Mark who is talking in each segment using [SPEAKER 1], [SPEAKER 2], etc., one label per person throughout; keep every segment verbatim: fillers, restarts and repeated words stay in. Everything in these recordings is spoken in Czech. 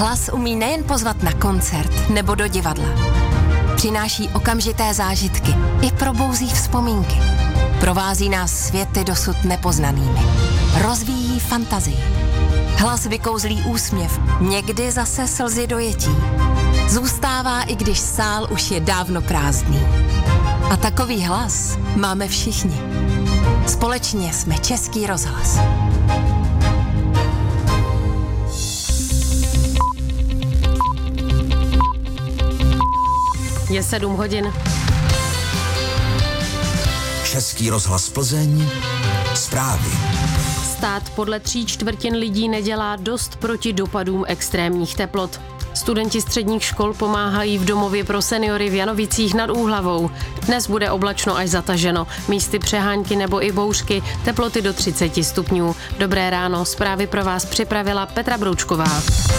[SPEAKER 1] Hlas umí nejen pozvat na koncert nebo do divadla. Přináší okamžité zážitky i probouzí vzpomínky. Provází nás světy dosud nepoznanými. Rozvíjí fantazii. Hlas vykouzlí úsměv, někdy zase slzy dojetí. Zůstává, i když sál už je dávno prázdný. A takový hlas máme všichni. Společně jsme Český rozhlas.
[SPEAKER 2] Je sedm hodin.
[SPEAKER 3] Český rozhlas Plzeň. Zprávy.
[SPEAKER 2] Stát podle tří čtvrtin lidí nedělá dost proti dopadům extrémních teplot. Studenti středních škol pomáhají v domově pro seniory v Janovicích nad Úhlavou. Dnes bude oblačno až zataženo, místy přehánky nebo i bouřky, teploty do třicet stupňů. Dobré ráno, zprávy pro vás připravila Petra Broučková.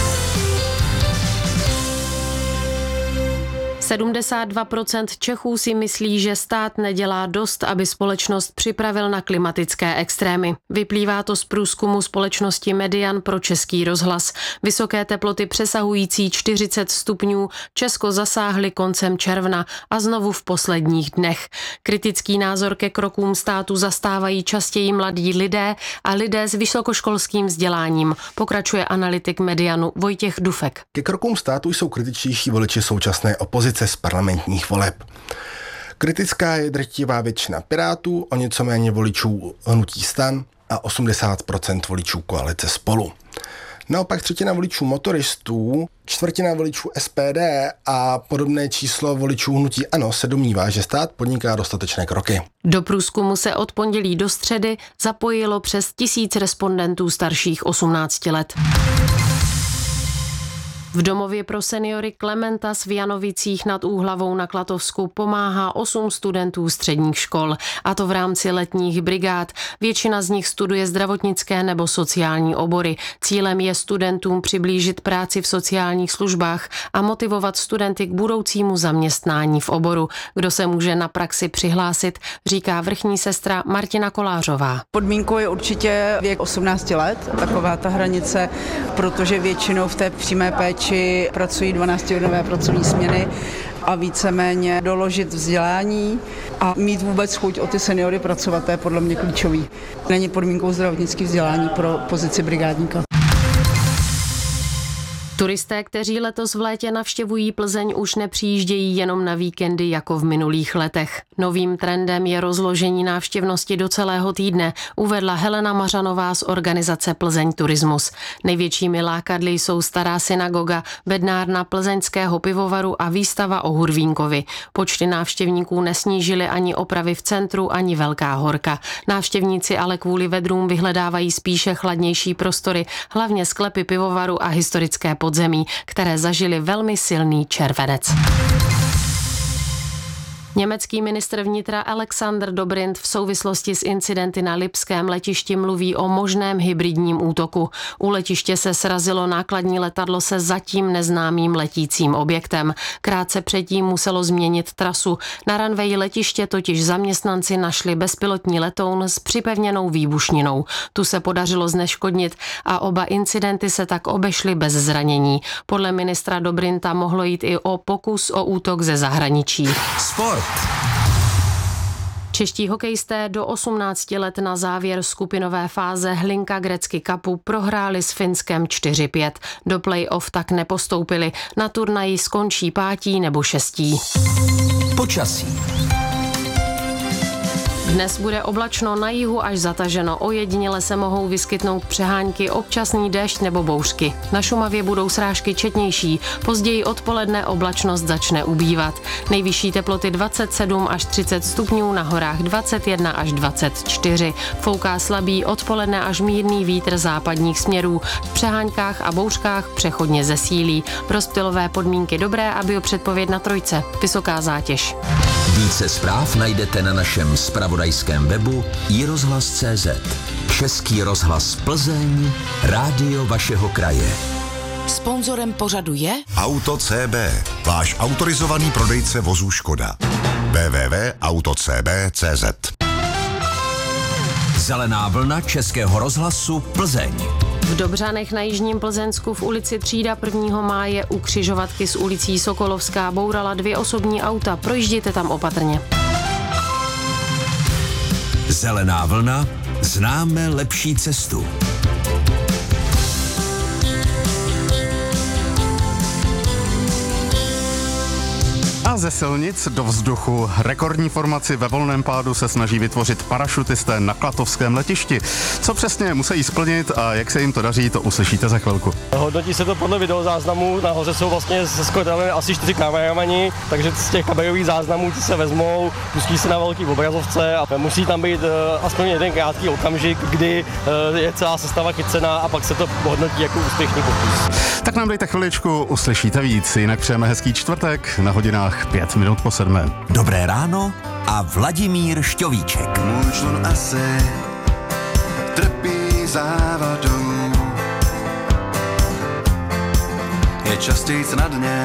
[SPEAKER 2] sedmdesát dva procent Čechů si myslí, že stát nedělá dost, aby společnost připravil na klimatické extrémy. Vyplývá to z průzkumu společnosti Median pro Český rozhlas. Vysoké teploty přesahující čtyřicet stupňů Česko zasáhly koncem června a znovu v posledních dnech. Kritický názor ke krokům státu zastávají častěji mladí lidé a lidé s vysokoškolským vzděláním, pokračuje analytik Medianu Vojtěch Dufek.
[SPEAKER 4] Ke krokům státu jsou kritičtější voliči současné opozice z parlamentních voleb. Kritická je drtivá většina Pirátů, o něco méně voličů hnutí STAN a osmdesát procent voličů koalice Spolu. Naopak třetina voličů motoristů, čtvrtina voličů S P D a podobné číslo voličů hnutí ANO se domnívá, že stát podniká dostatečné kroky.
[SPEAKER 2] Do průzkumu se od pondělí do středy zapojilo přes tisíc respondentů starších osmnácti let. V domově pro seniory Klementas v Janovicích nad Úhlavou na Klatovsku pomáhá osm studentů středních škol, a to v rámci letních brigád. Většina z nich studuje zdravotnické nebo sociální obory. Cílem je studentům přiblížit práci v sociálních službách a motivovat studenty k budoucímu zaměstnání v oboru. Kdo se může na praxi přihlásit, říká vrchní sestra Martina Kolářová.
[SPEAKER 5] Podmínkou je určitě věk osmnácti let, taková ta hranice, protože většinou v té přímé péči pracují dvanáctihodinové pracovní směny a víceméně doložit vzdělání a mít vůbec chuť o ty seniory pracovat, to je podle mě klíčový. Není podmínkou zdravotnické vzdělání pro pozici brigádníka.
[SPEAKER 2] Turisté, kteří letos v létě navštěvují Plzeň, už nepřijíždějí jenom na víkendy jako v minulých letech. Novým trendem je rozložení návštěvnosti do celého týdne, uvedla Helena Mařanová z organizace Plzeň Turismus. Největšími lákadly jsou Stará synagoga, bednárna plzeňského pivovaru a výstava o Hurvínkovi. Počty návštěvníků nesnížily ani opravy v centru, ani Velká horka. Návštěvníci ale kvůli vedrům vyhledávají spíše chladnější prostory, hlavně sklepy pivovaru a historické podzemí, které zažili velmi silný červenec. Německý ministr vnitra Alexander Dobrindt v souvislosti s incidenty na lipském letišti mluví o možném hybridním útoku. U letiště se srazilo nákladní letadlo se zatím neznámým letícím objektem. Krátce předtím muselo změnit trasu. Na runwayi letiště totiž zaměstnanci našli bezpilotní letoun s připevněnou výbušninou. Tu se podařilo zneškodnit a oba incidenty se tak obešly bez zranění. Podle ministra Dobrindta mohlo jít i o pokus o útok ze zahraničí.
[SPEAKER 3] Sport.
[SPEAKER 2] Čeští hokejisté do osmnácti let na závěr skupinové fáze Hlinka Gretzky Cupu prohráli s Finskem čtyři pět. Do play-off tak nepostoupili. Na turnaji skončí pátí nebo šestí.
[SPEAKER 3] Počasí.
[SPEAKER 2] Dnes bude oblačno, na jihu až zataženo. Ojediněle se mohou vyskytnout přehánky, občasný déšť nebo bouřky. Na Šumavě budou srážky četnější. Později odpoledne oblačnost začne ubývat. Nejvyšší teploty dvacet sedm až třicet stupňů, na horách dvacet jedna až dvacet čtyři. Fouká slabý odpoledne až mírný vítr západních směrů. V přeháňkách a bouřkách přechodně zesílí. Rozptylové podmínky dobré a biopředpověď na trojce. Vysoká zátěž.
[SPEAKER 3] Více zpráv najdete na našem zpravodajském webu i rozhlas tečka cé zet. Český rozhlas Plzeň, rádio vašeho kraje.
[SPEAKER 6] Sponzorem pořadu je
[SPEAKER 7] Auto C B, váš autorizovaný prodejce vozů Škoda. w w w tečka auto c b tečka cé zet.
[SPEAKER 3] Zelená vlna Českého rozhlasu Plzeň.
[SPEAKER 2] V Dobřanech na Jižním Plzeňsku v ulici Třída prvního máje u křižovatky s ulicí Sokolovská bourala dvě osobní auta. Projížděte tam opatrně.
[SPEAKER 3] Zelená vlna, známe lepší cestu.
[SPEAKER 8] A ze silnic do vzduchu rekordní formaci ve volném pádu se snaží vytvořit parašutisté na Klatovském letišti. Co přesně musí splnit a jak se jim to daří, to uslyšíte za chvilku.
[SPEAKER 9] Hodnotí se to podle videozáznamů, nahoře jsou vlastně se skladami asi čtyři kameramani, takže z těch kamerových záznamů ty se vezmou, pustí se na velký obrazovce a musí tam být uh, aspoň jeden krátký okamžik, kdy uh, je celá sestava chycená a pak se to hodnotí jako úspěšný pokus.
[SPEAKER 8] Tak nám dejte chviličku, uslyšíte víc, jinak přejeme hezký čtvrtek na hodinách pět minut po sedmé.
[SPEAKER 3] Dobré ráno a Vladimír Šťovíček.
[SPEAKER 10] Můj člun asi trpí závadou, je častějc na dně